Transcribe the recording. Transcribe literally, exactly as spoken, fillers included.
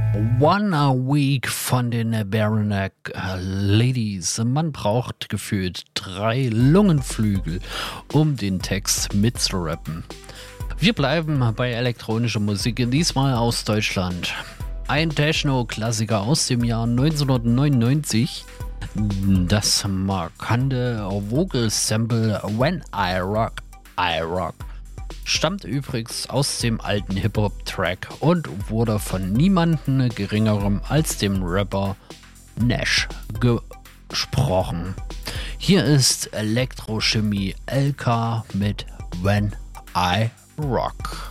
One a Week von den Baronac Ladies. Man braucht gefühlt drei Lungenflügel, um den Text mitzurappen. Wir bleiben bei elektronischer Musik, diesmal aus Deutschland. Ein Techno-Klassiker aus dem Jahr neunzehnhundertneunundneunzig. Das markante Vocal-Sample When I Rock, I Rock stammt übrigens aus dem alten Hip-Hop-Track und wurde von niemandem geringerem als dem Rapper Nash gesprochen. Hier ist Elektrochemie L K mit When I Rock.